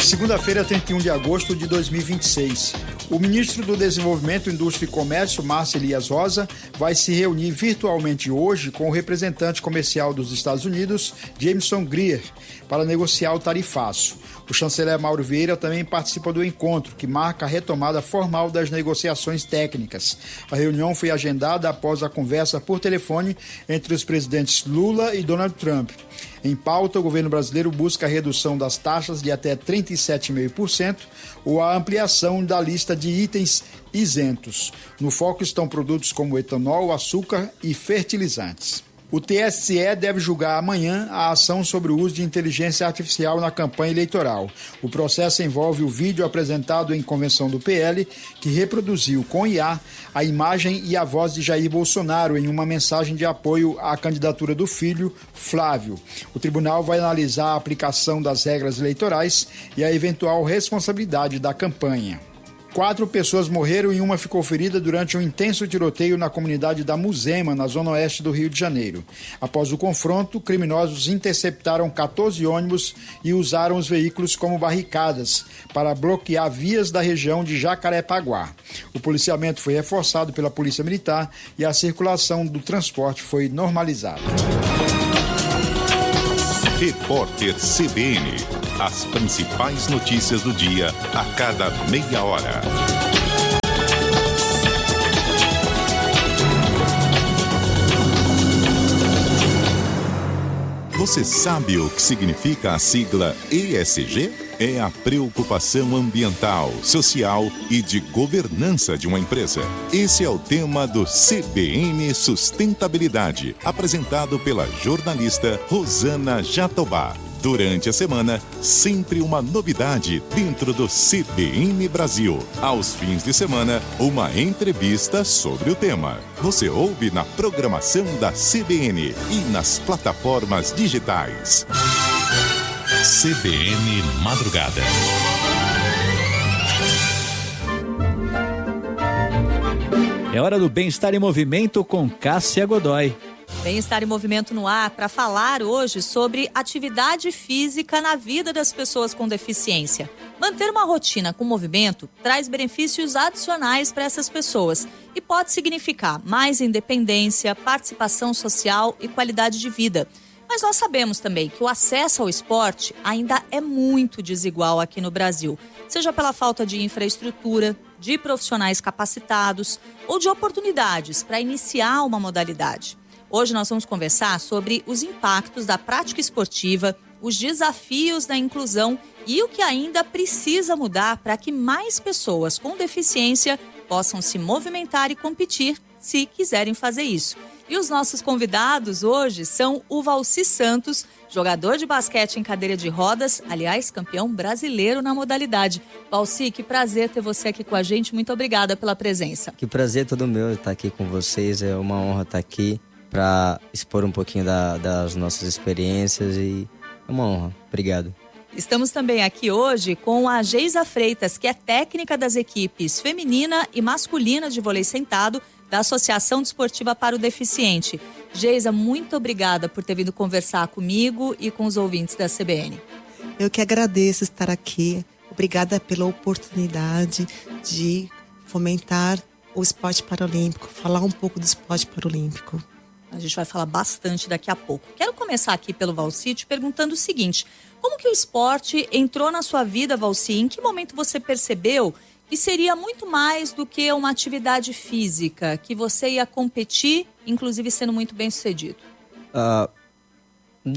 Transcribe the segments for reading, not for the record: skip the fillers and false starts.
Segunda-feira, 31 de agosto de 2026. O ministro do Desenvolvimento, Indústria e Comércio, Márcio Elias Rosa, vai se reunir virtualmente hoje com o representante comercial dos Estados Unidos, Jameson Greer, para negociar o tarifaço. O chanceler Mauro Vieira também participa do encontro, que marca a retomada formal das negociações técnicas. A reunião foi agendada após a conversa por telefone entre os presidentes Lula e Donald Trump. Em pauta, o governo brasileiro busca a redução das taxas de até 37,5% ou a ampliação da lista de itens isentos. No foco estão produtos como etanol, açúcar e fertilizantes. O TSE deve julgar amanhã a ação sobre o uso de inteligência artificial na campanha eleitoral. O processo envolve o vídeo apresentado em convenção do PL, que reproduziu com IA a imagem e a voz de Jair Bolsonaro em uma mensagem de apoio à candidatura do filho, Flávio. O tribunal vai analisar a aplicação das regras eleitorais e a eventual responsabilidade da campanha. 4 pessoas morreram e uma ficou ferida durante um intenso tiroteio na comunidade da Muzema, na zona oeste do Rio de Janeiro. Após o confronto, criminosos interceptaram 14 ônibus e usaram os veículos como barricadas para bloquear vias da região de Jacarepaguá. O policiamento foi reforçado pela Polícia Militar e a circulação do transporte foi normalizada. Repórter CBN. As principais notícias do dia a cada meia hora. Você sabe o que significa a sigla ESG? É a preocupação ambiental, social e de governança de uma empresa. Esse é o tema do CBN Sustentabilidade, apresentado pela jornalista Rosana Jatobá. Durante a semana, sempre uma novidade dentro do CBN Brasil. Aos fins de semana, uma entrevista sobre o tema. Você ouve na programação da CBN e nas plataformas digitais. CBN Madrugada. É hora do Bem-Estar em Movimento com Cássia Godoy. Bem-Estar em Movimento no ar para falar hoje sobre atividade física na vida das pessoas com deficiência. Manter uma rotina com movimento traz benefícios adicionais para essas pessoas e pode significar mais independência, participação social e qualidade de vida. Mas nós sabemos também que o acesso ao esporte ainda é muito desigual aqui no Brasil, seja pela falta de infraestrutura, de profissionais capacitados ou de oportunidades para iniciar uma modalidade. Hoje nós vamos conversar sobre os impactos da prática esportiva, os desafios da inclusão e o que ainda precisa mudar para que mais pessoas com deficiência possam se movimentar e competir, se quiserem fazer isso. E os nossos convidados hoje são o Valci Santos, jogador de basquete em cadeira de rodas, aliás, campeão brasileiro na modalidade. Valci, que prazer ter você aqui com a gente, muito obrigada pela presença. Que prazer todo meu estar aqui com vocês, é uma honra estar aqui para expor um pouquinho das nossas experiências e é uma honra. Obrigado. Estamos também aqui hoje com a Geisa Freitas, que é técnica das equipes feminina e masculina de vôlei sentado da Associação Desportiva para o Deficiente. Geisa, muito obrigada por ter vindo conversar comigo e com os ouvintes da CBN. Eu que agradeço estar aqui. Obrigada pela oportunidade de fomentar o esporte paralímpico, falar um pouco do esporte paralímpico. A gente vai falar bastante daqui a pouco. Quero começar aqui pelo Valci te perguntando o seguinte: como que o esporte entrou na sua vida, Valci? Em que momento você percebeu que seria muito mais do que uma atividade física, que você ia competir, inclusive sendo muito bem sucedido? Em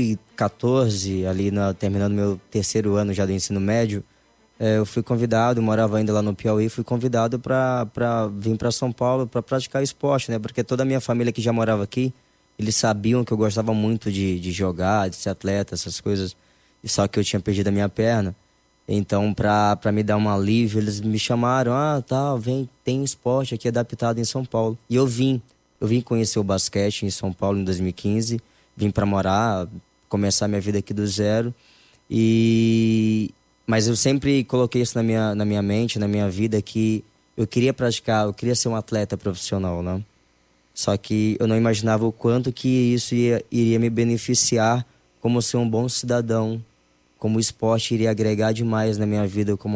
2014, terminando meu terceiro ano já do ensino médio, eu fui convidado, morava ainda lá no Piauí, fui convidado para vir para São Paulo para praticar esporte, né? Porque toda a minha família que já morava aqui, eles sabiam que eu gostava muito de jogar, de ser atleta, essas coisas, só que eu tinha perdido a minha perna. Então, para me dar um alívio, eles me chamaram, vem, tem esporte aqui adaptado em São Paulo. E eu vim conhecer o basquete em São Paulo em 2015, vim para morar, começar minha vida aqui do zero. Mas eu sempre coloquei isso na minha mente, na minha vida, que eu queria praticar, eu queria ser um atleta profissional, né? Só que eu não imaginava o quanto que isso iria me beneficiar como ser um bom cidadão, como o esporte iria agregar demais na minha vida como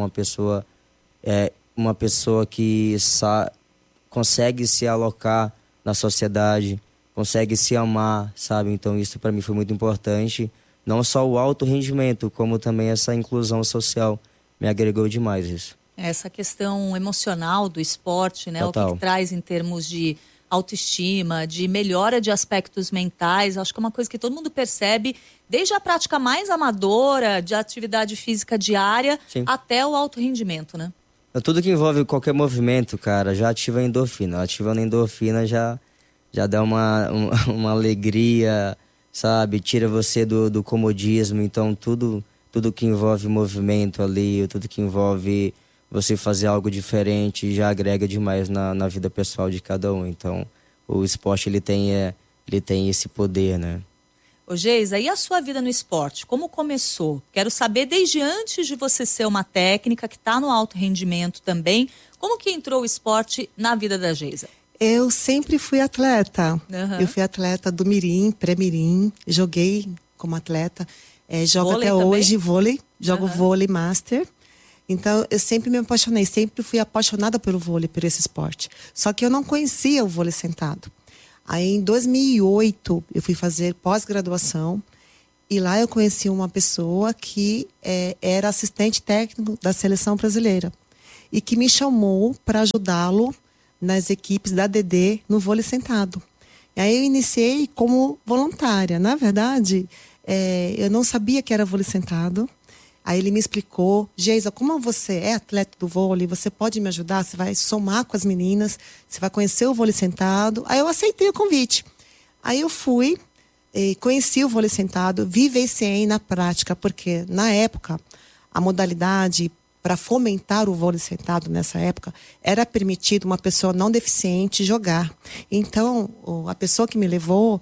uma pessoa que consegue se alocar na sociedade, consegue se amar, sabe? Então isso para mim foi muito importante. Não só o alto rendimento, como também essa inclusão social. Me agregou demais isso. Essa questão emocional do esporte, né? Total. O que traz em termos de autoestima, de melhora de aspectos mentais. Acho que é uma coisa que todo mundo percebe, desde a prática mais amadora, de atividade física diária, Sim. até o alto rendimento, né? Tudo que envolve qualquer movimento, cara, já ativa a endorfina. Ativando a endorfina já dá uma alegria, sabe? Tira você do comodismo. Então tudo que envolve movimento ali, tudo que envolve você fazer algo diferente já agrega demais na vida pessoal de cada um. Então o esporte ele tem esse poder, né? Ô Geisa, e a sua vida no esporte? Como começou? Quero saber desde antes de você ser uma técnica que está no alto rendimento também, como que entrou o esporte na vida da Geisa? Eu sempre fui atleta. Uhum. Eu fui atleta do mirim, pré-mirim, joguei como atleta, jogo Vôlei até também? hoje vôlei, jogo Uhum. vôlei master. Então eu sempre me apaixonei, sempre fui apaixonada pelo vôlei, por esse esporte. Só que eu não conhecia o vôlei sentado. Aí em 2008 eu fui fazer pós-graduação e lá eu conheci uma pessoa que era assistente técnico da seleção brasileira e que me chamou para ajudá-lo nas equipes da DD no vôlei sentado. E aí eu iniciei como voluntária. Na verdade, eu não sabia que era vôlei sentado. Aí ele me explicou: Geisa, como você é atleta do vôlei, você pode me ajudar? Você vai somar com as meninas, você vai conhecer o vôlei sentado. Aí eu aceitei o convite. Aí eu fui, conheci o vôlei sentado, vivenciei na prática, porque na época a modalidade para fomentar o vôlei sentado nessa época era permitido uma pessoa não deficiente jogar. Então a pessoa que me levou,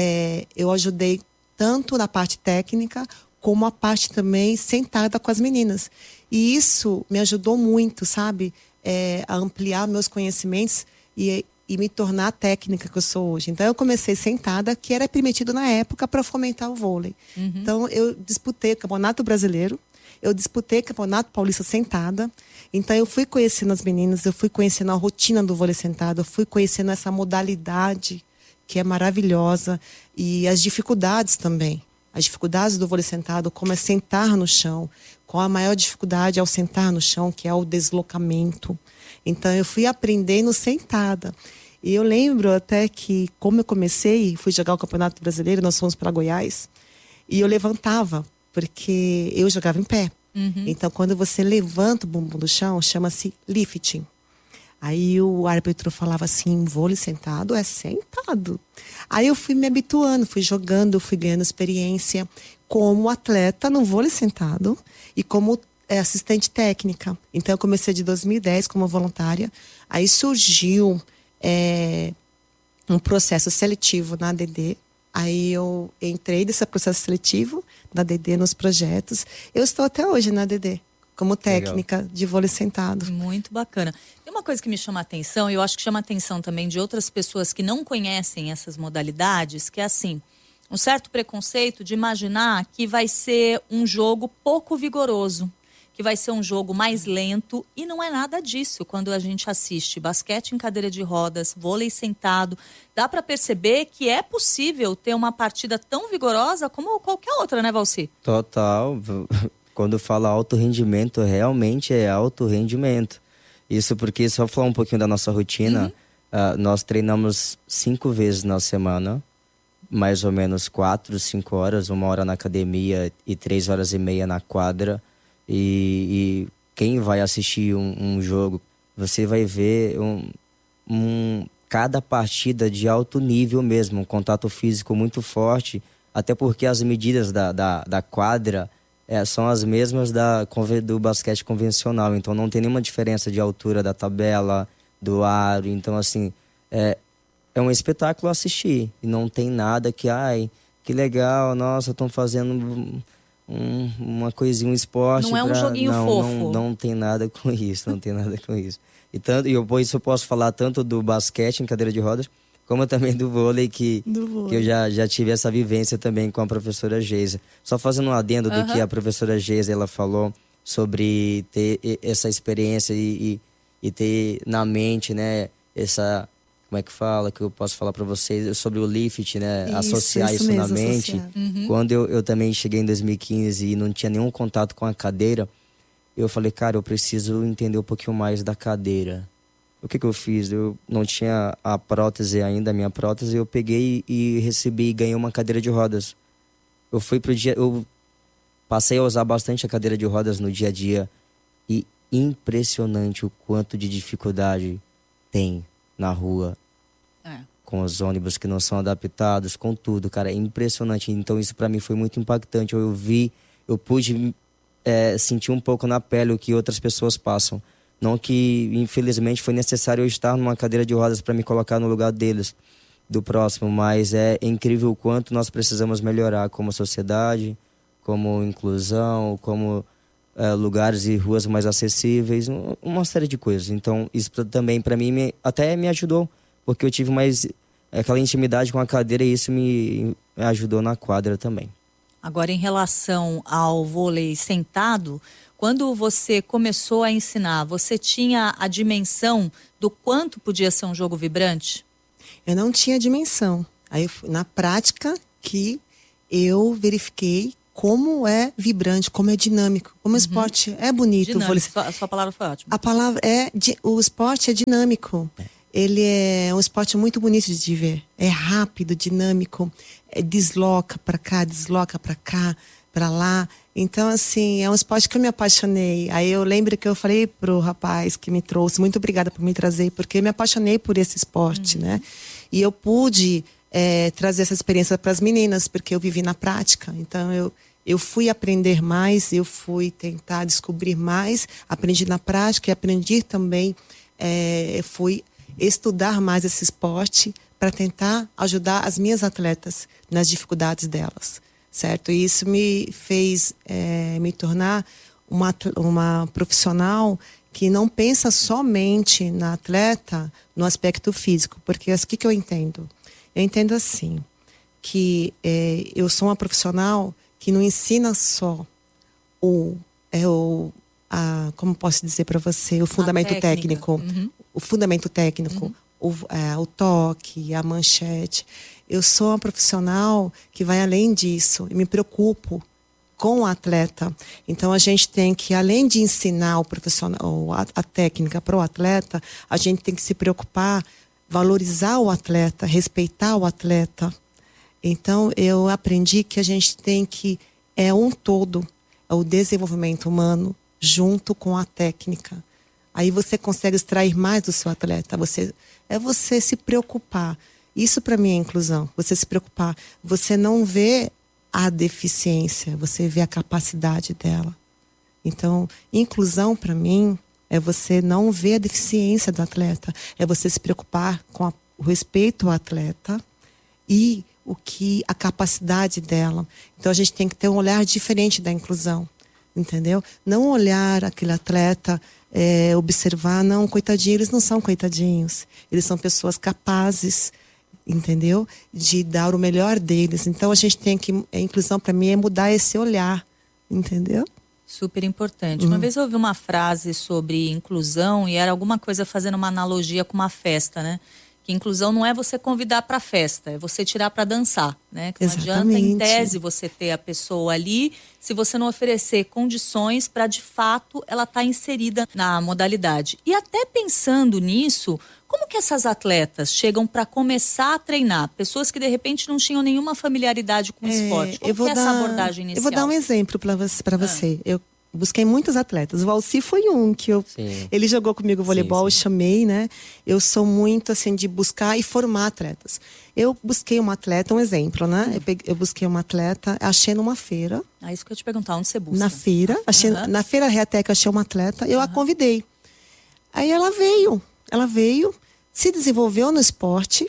eu ajudei tanto na parte técnica como a parte também sentada com as meninas. E isso me ajudou muito, sabe? A ampliar meus conhecimentos e me tornar a técnica que eu sou hoje. Então, eu comecei sentada, que era permitido na época para fomentar o vôlei. Uhum. Então, eu disputei o Campeonato Brasileiro, eu disputei o Campeonato Paulista sentada. Então, eu fui conhecendo as meninas, eu fui conhecendo a rotina do vôlei sentado, eu fui conhecendo essa modalidade que é maravilhosa e as dificuldades também. As dificuldades do vôlei sentado, como é sentar no chão, qual a maior dificuldade ao sentar no chão, que é o deslocamento. Então, eu fui aprendendo sentada. E eu lembro até que, como eu comecei, fui jogar o Campeonato Brasileiro, nós fomos para Goiás, e eu levantava, porque eu jogava em pé. Uhum. Então, quando você levanta o bumbum do chão, chama-se lifting. Aí o árbitro falava assim: vôlei sentado é sentado. Aí eu fui me habituando, fui jogando, fui ganhando experiência como atleta no vôlei sentado e como assistente técnica. Então eu comecei de 2010 como voluntária. Aí surgiu um processo seletivo na ADD. Aí eu entrei nesse processo seletivo na ADD, nos projetos. Eu estou até hoje na ADD como técnica Legal. De vôlei sentado. Muito bacana. Tem uma coisa que me chama a atenção, e eu acho que chama a atenção também de outras pessoas que não conhecem essas modalidades, que é assim, um certo preconceito de imaginar que vai ser um jogo pouco vigoroso, que vai ser um jogo mais lento, e não é nada disso. Quando a gente assiste basquete em cadeira de rodas, vôlei sentado, dá para perceber que é possível ter uma partida tão vigorosa como qualquer outra, né, Valci? Total. Quando fala alto rendimento, realmente é alto rendimento. Isso porque, só falar um pouquinho da nossa rotina, nós treinamos 5 vezes na semana, mais ou menos 4, 5 horas, 1 hora na academia e 3 horas e meia na quadra. E quem vai assistir um jogo, você vai ver cada partida de alto nível mesmo, um contato físico muito forte, até porque as medidas da quadra são as mesmas do basquete convencional, então não tem nenhuma diferença de altura da tabela, do aro. Então, assim, é um espetáculo assistir. E não tem nada que legal, nossa, estão fazendo uma coisinha, um esporte. Não é um joguinho fofo. Não tem nada com isso, não tem nada com isso. E eu posso falar tanto do basquete em cadeira de rodas, como também do vôlei, que eu já tive essa vivência também com a professora Geisa. Só fazendo um adendo do que a professora Geisa ela falou sobre ter essa experiência e ter na mente, né, essa, como é que fala, que eu posso falar para vocês, sobre o lift, né, associar isso mesmo, na mente. Quando eu também cheguei em 2015 e não tinha nenhum contato com a cadeira, eu falei, cara, eu preciso entender um pouquinho mais da cadeira. O que eu fiz? Eu não tinha a prótese ainda, a minha prótese, eu peguei e recebi e ganhei uma cadeira de rodas. Eu fui pro dia, eu passei a usar bastante a cadeira de rodas no dia a dia e impressionante o quanto de dificuldade tem na rua. Com os ônibus que não são adaptados, com tudo, cara, é impressionante. Então isso pra mim foi muito impactante. Eu pude sentir um pouco na pele o que outras pessoas passam. Não que, infelizmente, foi necessário eu estar numa cadeira de rodas para me colocar no lugar deles, do próximo, mas é incrível o quanto nós precisamos melhorar como sociedade, como inclusão, como lugares e ruas mais acessíveis, uma série de coisas. Então, isso também, para mim, até me ajudou, porque eu tive mais aquela intimidade com a cadeira e isso me ajudou na quadra também. Agora, em relação ao vôlei sentado, quando você começou a ensinar, você tinha a dimensão do quanto podia ser um jogo vibrante? Eu não tinha dimensão. Aí, na prática, que eu verifiquei como é vibrante, como é dinâmico, como o esporte é bonito. Dinâmico, a sua palavra foi ótima. A palavra o esporte é dinâmico. Ele é um esporte muito bonito de ver. É rápido, dinâmico, desloca para cá, desloca para cá, para lá. Então, assim, é um esporte que eu me apaixonei. Aí eu lembro que eu falei pro rapaz que me trouxe, muito obrigada por me trazer, porque eu me apaixonei por esse esporte, né? E eu pude trazer essa experiência para as meninas, porque eu vivi na prática. Então, eu fui aprender mais, eu fui tentar descobrir mais, aprendi na prática e aprendi também, fui estudar mais esse esporte para tentar ajudar as minhas atletas nas dificuldades delas, certo? E isso me fez me tornar uma profissional que não pensa somente na atleta no aspecto físico, porque o que eu entendo? Eu entendo assim, que eu sou uma profissional que não ensina só como posso dizer para você, o fundamento técnico, o fundamento técnico, o toque, a manchete. Eu sou uma profissional que vai além disso e me preocupo com o atleta. Então a gente tem que, além de ensinar o profissional, a técnica para o atleta, a gente tem que se preocupar, valorizar o atleta, respeitar o atleta. Então eu aprendi que a gente tem que um todo, é o desenvolvimento humano junto com a técnica. Aí você consegue extrair mais do seu atleta. Você se preocupar. Isso para mim é inclusão. Você se preocupar. Você não vê a deficiência, você vê a capacidade dela. Então, inclusão para mim é você não ver a deficiência do atleta. É você se preocupar com o respeito ao atleta e a capacidade dela. Então a gente tem que ter um olhar diferente da inclusão. Entendeu? Não olhar aquele atleta, observar, não, coitadinho, eles não são coitadinhos. Eles são pessoas capazes, entendeu? De dar o melhor deles. Então a gente tem que, a inclusão para mim é mudar esse olhar, entendeu? Super importante. Uma vez eu ouvi uma frase sobre inclusão e era alguma coisa fazendo uma analogia com uma festa, né? Que inclusão não é você convidar para festa, é você tirar para dançar, né? Que não adianta, em tese, você ter a pessoa ali se você não oferecer condições para, de fato, ela estar inserida na modalidade. E até pensando nisso, como que essas atletas chegam para começar a treinar? Pessoas que, de repente, não tinham nenhuma familiaridade com o esporte. Como que é essa abordagem inicial? Eu vou dar um exemplo para você. Eu busquei muitos atletas. O Valci foi um que ele jogou comigo voleibol, eu chamei, né? Eu sou muito assim de buscar e formar atletas. Eu busquei uma atleta, um exemplo, né? Eu busquei uma atleta, achei numa feira. Isso que eu ia te perguntar, onde você busca? Na feira, na Feira Reatec achei uma atleta, eu a convidei. Aí ela veio, se desenvolveu no esporte,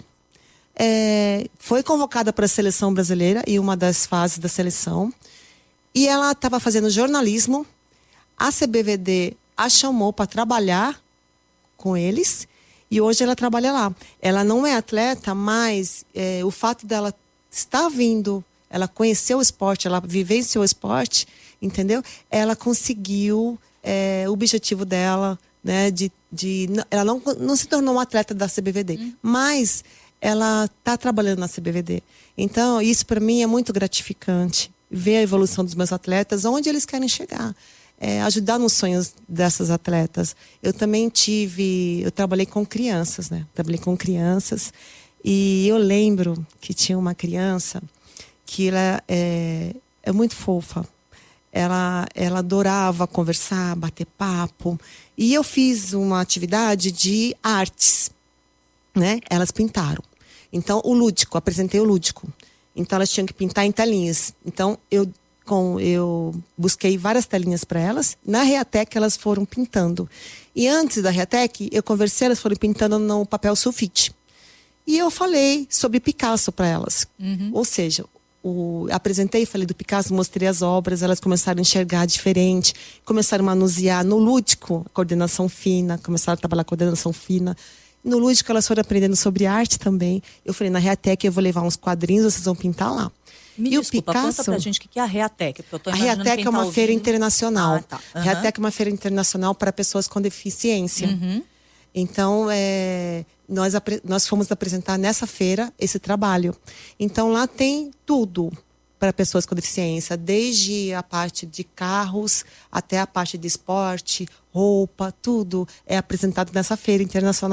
foi convocada para a seleção brasileira em uma das fases da seleção. E ela estava fazendo jornalismo, a CBVD a chamou para trabalhar com eles E hoje ela trabalha lá. Ela não é atleta, mas o fato dela estar vindo, ela conheceu o esporte, ela vivenciou o esporte, entendeu? Ela conseguiu o objetivo dela, né? Ela não se tornou uma atleta da CBVD, mas ela está trabalhando na CBVD. Então, isso para mim é muito gratificante, ver a evolução dos meus atletas, onde eles querem chegar. Ajudar nos sonhos dessas atletas. Eu também eu trabalhei com crianças, né? Trabalhei com crianças e eu lembro que tinha uma criança que ela é muito fofa. Ela adorava conversar, bater papo. E eu fiz uma atividade de artes, né? Elas pintaram. Então, apresentei o lúdico. Então, elas tinham que pintar em telinhas. Então, eu busquei várias telinhas para elas. Na Reatec, elas foram pintando. E antes da Reatec, eu conversei, elas foram pintando no papel sulfite. E eu falei sobre Picasso para elas. Ou seja, apresentei, falei do Picasso, mostrei as obras, elas começaram a enxergar diferente, começaram a manusear no lúdico, coordenação fina, começaram a trabalhar coordenação fina. No lúdico, elas foram aprendendo sobre arte também. Eu falei, na Reatec eu vou levar uns quadrinhos, vocês vão pintar lá. Me desculpa, conta pra gente o que é a Reatec. A Reatec é uma feira internacional. Tá. Reatec é uma feira internacional para pessoas com deficiência. Então, nós fomos apresentar nessa feira esse trabalho. Então, lá tem tudo para pessoas com deficiência, desde a parte de carros até a parte de esporte, roupa, tudo é apresentado nessa feira internacional.